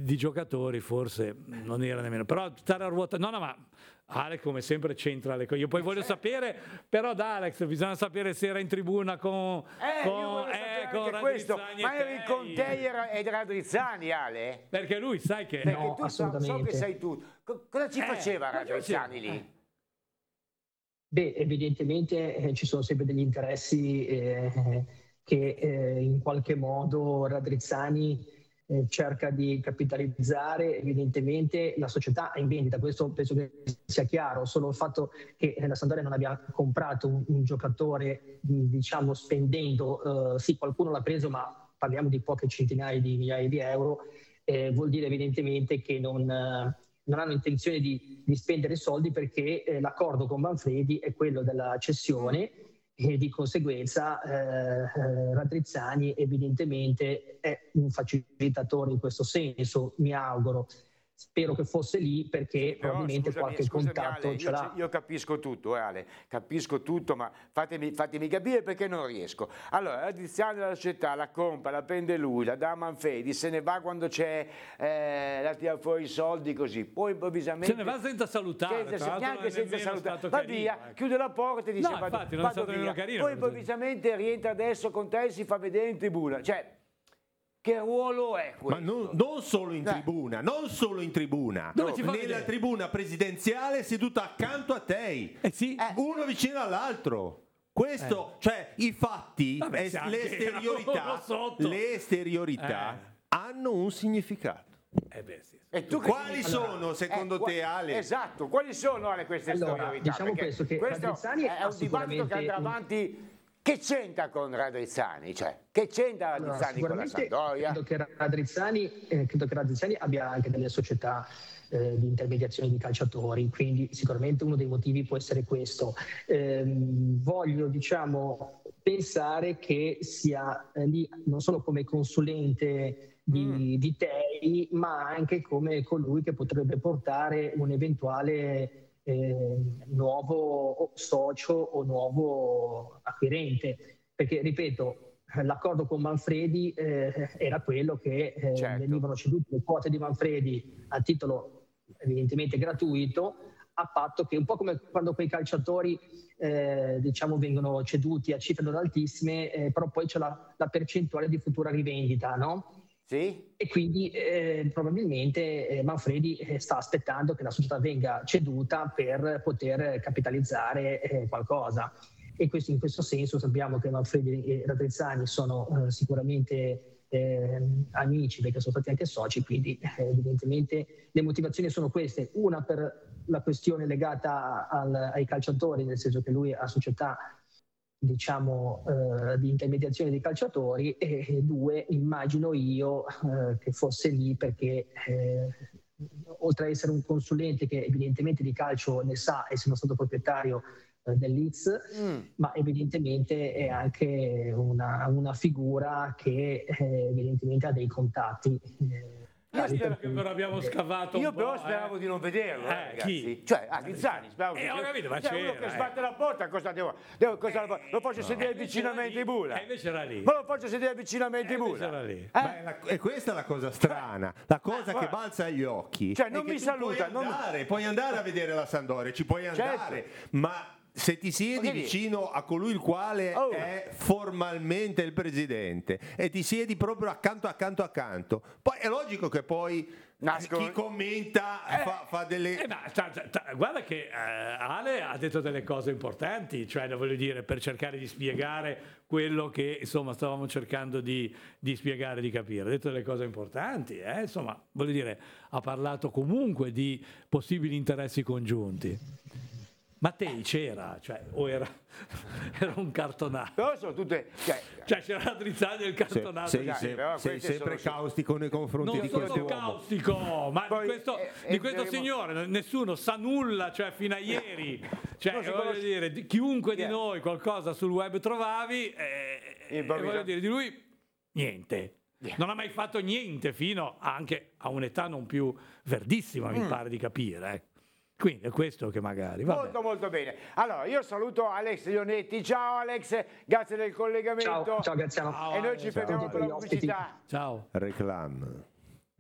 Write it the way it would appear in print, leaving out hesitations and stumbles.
di giocatori forse non era nemmeno, però stare a ruota, no, ma Alex come sempre c'entra le cose. Io poi voglio sapere, però da Alex bisogna sapere se era in tribuna con questo. Radrizzani Ma eri con te e Radrizzani, Ale? perché lui sai che Perché no, tu so che sei tu. Cosa ci faceva Radrizzani lì? Beh, evidentemente ci sono sempre degli interessi che in qualche modo Radrizzani cerca di capitalizzare. Evidentemente la società è in vendita, questo penso che sia chiaro, solo il fatto che la Sampdoria non abbia comprato un giocatore, diciamo, spendendo, sì, qualcuno l'ha preso, ma parliamo di poche centinaia di migliaia di euro, vuol dire evidentemente che non hanno intenzione di spendere soldi, perché l'accordo con Manfredi è quello della cessione e di conseguenza Radrizzani evidentemente è un facilitatore in questo senso, mi auguro. Spero che fosse lì, perché probabilmente qualche contatto Ale, ce l'ha. io capisco tutto, Ale, capisco tutto, ma fatemi capire perché non riesco. Allora, Radrizzani della società la compra, la prende lui, la dà a Manfredi, se ne va quando c'è, la tira fuori i soldi così, poi improvvisamente... se ne va senza salutare, neanche senza salutare, va via, ecco. chiude la porta e dice No, infatti, non è stato nemmeno carino, poi improvvisamente rientra adesso con te e si fa vedere in tribuna, cioè... Che ruolo è questo? Ma non solo in tribuna, non solo in tribuna, nella tribuna presidenziale seduta accanto a te, uno vicino all'altro. Questo, cioè i fatti, le esteriorità hanno un significato. E tu quali sono secondo te, Ale? Esatto, quali sono, Ale, queste esteriorità? Diciamo questo è un dibattito che andrà avanti. Che c'entra con Radrizzani? Cioè, che c'entra Radrizzani con la Sampdoria? Credo che Radrizzani abbia anche delle società di intermediazione di calciatori, quindi sicuramente uno dei motivi può essere questo. Voglio, diciamo, pensare che sia lì non solo come consulente di Tei, ma anche come colui che potrebbe portare un eventuale nuovo socio o nuovo acquirente, perché ripeto, l'accordo con Manfredi era quello che venivano cedute le quote di Manfredi a titolo evidentemente gratuito, a patto che, un po' come quando quei calciatori diciamo vengono ceduti a cifre non altissime, però poi c'è la percentuale di futura rivendita, no? Sì. E quindi probabilmente Manfredi sta aspettando che la società venga ceduta per poter capitalizzare qualcosa. E in questo senso sappiamo che Manfredi e Radrizzani sono sicuramente amici, perché sono stati anche soci, quindi evidentemente le motivazioni sono queste: una per la questione legata ai calciatori, nel senso che lui ha società, diciamo, di intermediazione dei calciatori, e due, immagino io, che fosse lì perché oltre ad essere un consulente che evidentemente di calcio ne sa, essendo stato proprietario del Leeds, ma evidentemente è anche una figura che evidentemente ha dei contatti. Io spero che però abbiamo scavato io un po'. Io però speravo di non vederlo, ragazzi. Chi? Cioè, Radrizzani, speravo ho capito, ma uno che sbatte la porta, cosa devo lo faccio sedere vicino a me in tribuna. Invece era lì. Ma lo faccio sedere vicino a me in tribuna. Era lì. E questa è la cosa strana, la cosa che balza agli occhi. Cioè, non mi saluta. Puoi andare a vedere la Sampdoria, ci puoi andare, ma se ti siedi vicino a colui il quale è formalmente il presidente e ti siedi proprio accanto, poi è logico che poi chi commenta fa delle... guarda che Ale ha detto delle cose importanti, cioè, voglio dire, per cercare di spiegare quello che insomma stavamo cercando di spiegare, di capire. Ha detto delle cose importanti, insomma, voglio dire, ha parlato comunque di possibili interessi congiunti. Mattei c'era, cioè, o era un cartonato? Però sono tutte... Cioè c'era Radrizzani e il cartonato. Sei sempre caustico nei confronti di questo uomo. Non sono caustico, ma poi, di questo signore nessuno sa nulla, cioè fino a ieri. Cioè, voglio dire, chiunque di noi qualcosa sul web trovavi, voglio dire, di lui niente. Non ha mai fatto niente fino anche a un'età non più verdissima, mi pare di capire, Quindi è questo che magari... Molto bene. Allora, io saluto Alex Leonetti. Ciao Alex, grazie del collegamento. Ciao Graziano. E noi ci fermiamo per la pubblicità. Ciao. Reclam.